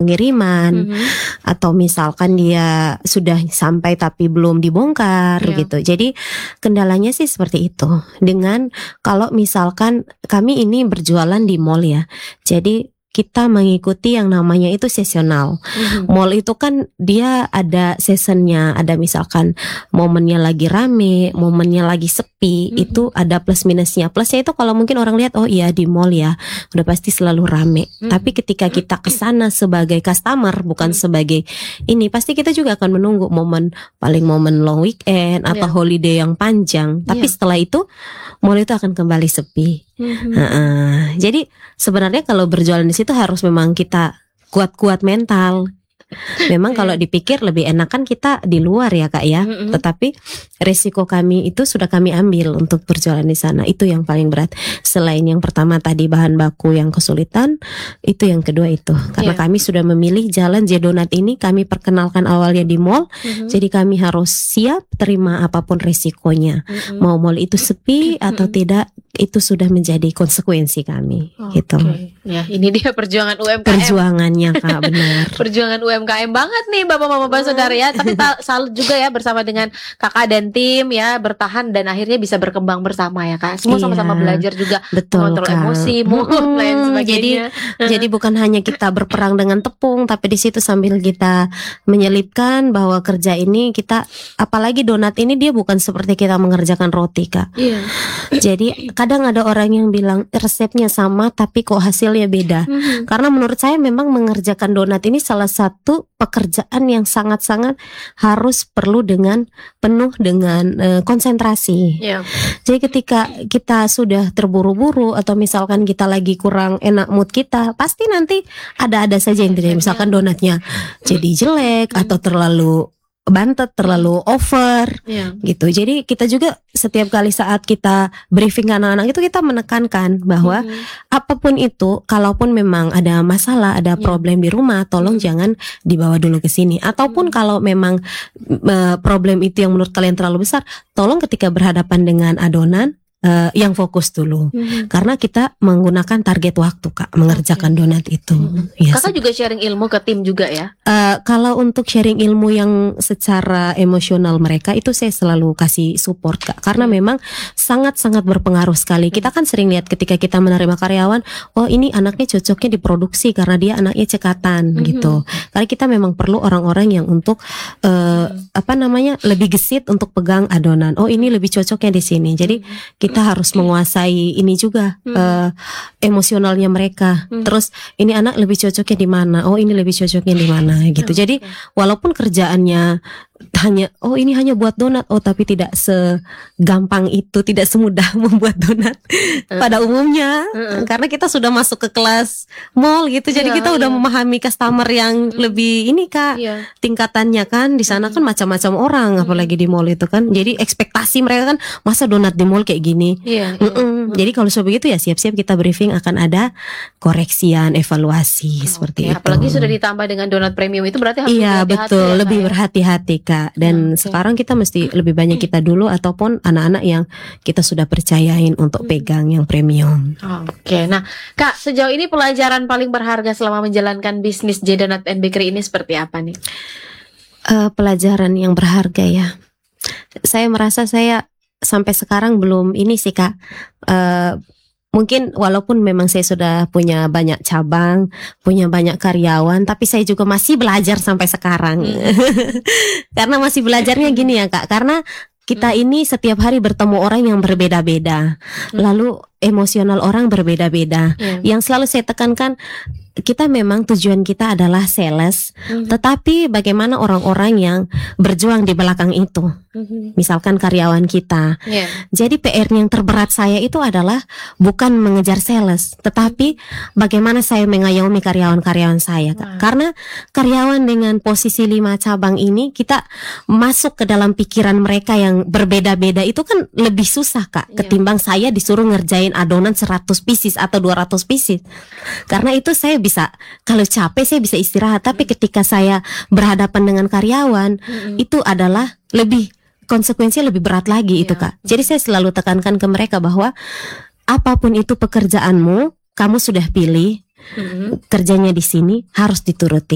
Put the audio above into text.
pengiriman, atau misalkan dia sudah sampai tapi belum dibongkar gitu. Jadi kendalanya sih seperti itu. Dengan kalau misalkan kami ini berjualan di mall ya, jadi kita mengikuti yang namanya itu seasonal. Mall itu kan dia ada seasonnya, ada misalkan momennya lagi rame, momennya lagi sepi, itu ada plus minusnya. Plusnya itu kalau mungkin orang lihat, oh iya di mall ya, udah pasti selalu rame. Tapi ketika kita kesana sebagai customer, bukan sebagai ini, pasti kita juga akan menunggu momen long weekend atau holiday yang panjang. Tapi setelah itu mall itu akan kembali sepi. Jadi sebenarnya kalau berjualan di situ harus memang kita kuat-kuat mental. Memang kalau dipikir lebih enak kan kita di luar ya Kak ya. Tetapi risiko kami itu sudah kami ambil untuk berjualan di sana. Itu yang paling berat. Selain yang pertama tadi bahan baku yang kesulitan, itu yang kedua itu. Karena kami sudah memilih jalan J-Donut ini kami perkenalkan awalnya di mall. Jadi kami harus siap terima apapun risikonya. Mau mall itu sepi atau tidak, itu sudah menjadi konsekuensi kami gitu. Ya, ini dia perjuangan UMKM. Perjuangannya Kak, benar. Perjuangan UMKM banget nih Bapak-bapak saudara ya. Tapi salut juga ya bersama dengan Kakak dan tim ya, bertahan dan akhirnya bisa berkembang bersama ya Kak. Semua sama-sama belajar juga mengontrol emosi, mood, lain sebagainya. Jadi bukan hanya kita berperang dengan tepung, tapi di situ sambil kita menyelipkan bahwa kerja ini kita, apalagi donat ini dia bukan seperti kita mengerjakan roti Kak. Jadi kadang ada orang yang bilang resepnya sama tapi kok hasilnya beda. Karena menurut saya memang mengerjakan donat ini salah satu pekerjaan yang sangat-sangat harus perlu dengan penuh dengan konsentrasi. Jadi ketika kita sudah terburu-buru atau misalkan kita lagi kurang enak mood kita, pasti nanti ada saja yang tidak. Misalkan donatnya jadi jelek atau terlalu bantet, terlalu over gitu. Jadi kita juga setiap kali saat kita briefing anak-anak itu kita menekankan bahwa apapun itu, kalaupun memang ada masalah, ada problem di rumah, tolong jangan dibawa dulu ke sini. Ataupun kalau memang problem itu yang menurut kalian terlalu besar, tolong ketika berhadapan dengan adonan yang fokus dulu. Karena kita menggunakan target waktu Kak mengerjakan donat itu. Kakak juga sharing ilmu ke tim juga ya? Kalau untuk sharing ilmu yang secara emosional mereka itu saya selalu kasih support Kak. Karena memang sangat-sangat berpengaruh sekali. Kita kan sering lihat ketika kita menerima karyawan, oh ini anaknya cocoknya diproduksi karena dia anaknya cekatan gitu. Karena kita memang perlu orang-orang yang untuk lebih gesit untuk pegang adonan. Oh ini lebih cocoknya di sini. Jadi kita harus menguasai ini juga emosionalnya mereka. Terus ini anak lebih cocoknya di mana? Oh ini lebih cocoknya di mana gitu. Jadi walaupun kerjaannya ini hanya buat donat, tapi tidak segampang itu, tidak semudah membuat donat pada umumnya. Karena kita sudah masuk ke kelas mall gitu. Jadi kita udah memahami customer yang lebih ini Kak. Tingkatannya kan di sana kan macam-macam orang, apalagi di mall itu kan. Jadi ekspektasi mereka kan masa donat di mall kayak gini. Jadi kalau sudah begitu ya siap-siap kita briefing akan ada koreksian, evaluasi seperti itu. Apalagi sudah ditambah dengan donat premium itu berarti harus betul, lebih berhati-hati Kak. Dan sekarang kita mesti lebih banyak kita dulu ataupun anak-anak yang kita sudah percayain untuk pegang yang premium. Nah Kak, sejauh ini pelajaran paling berharga selama menjalankan bisnis J-Donut and Bakery ini seperti apa nih? Pelajaran yang berharga ya, saya merasa saya sampai sekarang belum ini sih Kak. Mungkin walaupun memang saya sudah punya banyak cabang, punya banyak karyawan, tapi saya juga masih belajar sampai sekarang. Karena masih belajarnya gini ya Kak, karena kita ini setiap hari bertemu orang yang berbeda-beda, lalu emosional orang berbeda-beda. Yang selalu saya tekankan, kita memang tujuan kita adalah sales, tetapi bagaimana orang-orang yang berjuang di belakang itu, misalkan karyawan kita. Jadi PR yang terberat saya itu adalah bukan mengejar sales, tetapi bagaimana saya mengayomi karyawan-karyawan saya Kak. Karena karyawan dengan posisi 5 cabang ini, kita masuk ke dalam pikiran mereka yang berbeda-beda itu kan lebih susah Kak, ketimbang saya disuruh ngerjain adonan 100 pieces atau 200 pieces. Karena itu saya bisa, kalau capek saya bisa istirahat, tapi ketika saya berhadapan dengan karyawan itu adalah lebih, konsekuensinya lebih berat lagi itu Kak. Jadi saya selalu tekankan ke mereka bahwa apapun itu pekerjaanmu, kamu sudah pilih kerjanya di sini harus dituruti.